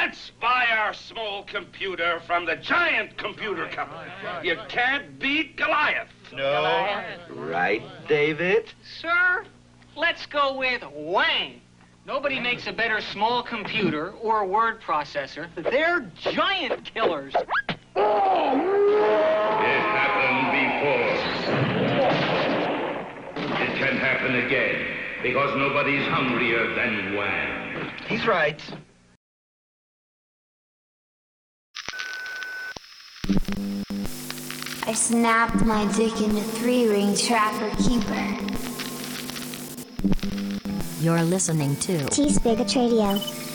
Let's buy our small computer from the giant computer company. You can't beat Goliath. No. Right, David? Sir, let's go with Wang. Nobody makes a better small computer or word processor. They're giant killers. It happened before. It can happen again, because nobody's hungrier than Wang. He's right. I snapped my dick in a 3-ring trapper keeper. You're listening to T-Spigot Radio.